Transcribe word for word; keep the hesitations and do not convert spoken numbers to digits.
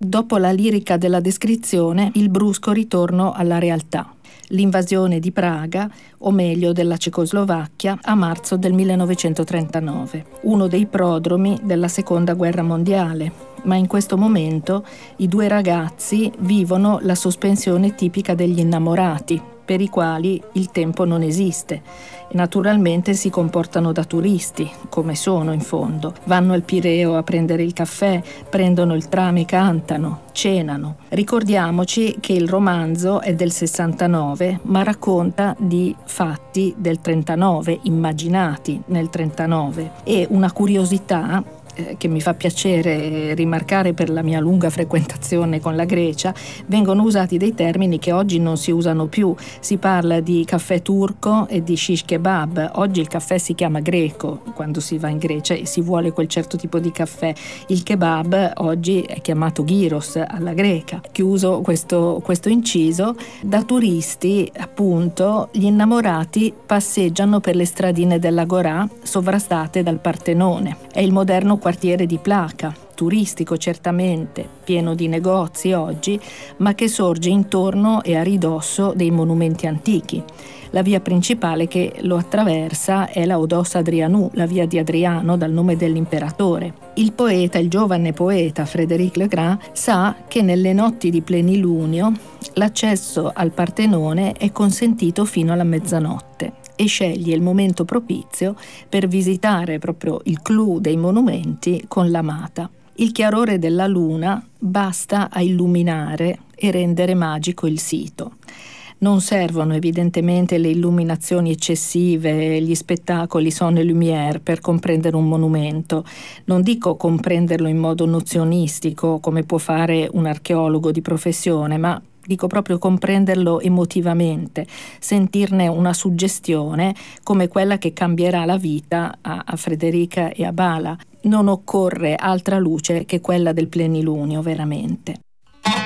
Dopo la lirica della descrizione, il brusco ritorno alla realtà. L'invasione di Praga, o meglio della Cecoslovacchia, a marzo del millenovecentotrentanove, uno dei prodromi della Seconda Guerra Mondiale. Ma in questo momento i due ragazzi vivono la sospensione tipica degli innamorati, per i quali il tempo non esiste. Naturalmente si comportano da turisti, come sono in fondo. Vanno al Pireo a prendere il caffè, prendono il tram e cantano, cenano. Ricordiamoci che il romanzo è del sessantanove, ma racconta di fatti del trentanove, immaginati nel trentanove. E una curiosità eh, che mi fa piacere rimarcare per la mia lunga frequentazione con la Grecia, vengono usati dei termini che oggi non si usano più. Si parla di caffè turco e di shish kebab. Oggi il caffè si chiama greco quando si va in Grecia e si vuole quel certo tipo di caffè. Il kebab oggi è chiamato gyros alla greca. Chiuso questo, questo inciso, da turisti appunto gli innamorati passeggiano per le stradine dell'Agorà sovrastate dal Partenone. È il moderno quartiere di Plaka, turistico certamente, pieno di negozi oggi, ma che sorge intorno e a ridosso dei monumenti antichi. La via principale che lo attraversa è la Odos Adrianou, la via di Adriano dal nome dell'imperatore. Il poeta, il giovane poeta Frédéric Legrand, sa che nelle notti di plenilunio l'accesso al Partenone è consentito fino alla mezzanotte e sceglie il momento propizio per visitare proprio il clou dei monumenti con l'amata. Il chiarore della luna basta a illuminare e rendere magico il sito. Non servono evidentemente le illuminazioni eccessive, gli spettacoli son et lumière per comprendere un monumento. Non dico comprenderlo in modo nozionistico come può fare un archeologo di professione, ma dico proprio comprenderlo emotivamente, sentirne una suggestione come quella che cambierà la vita a, a Frederica e a Bala. Non occorre altra luce che quella del plenilunio, veramente.